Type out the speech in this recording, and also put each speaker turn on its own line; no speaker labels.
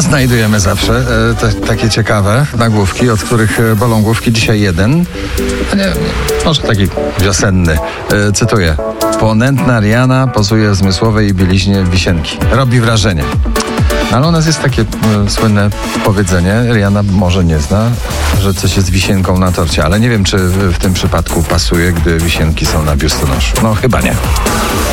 Znajdujemy zawsze takie ciekawe nagłówki, od których bolą główki. Dzisiaj jeden, może taki wiosenny. Cytuję. Ponętna Rihanna pozuje w zmysłowej bieliźnie wisienki. Robi wrażenie. Ale u nas jest takie słynne powiedzenie, Rihanna może nie zna, że coś jest wisienką na torcie, ale nie wiem, czy w tym przypadku pasuje, gdy wisienki są na biustonoszu. No chyba nie.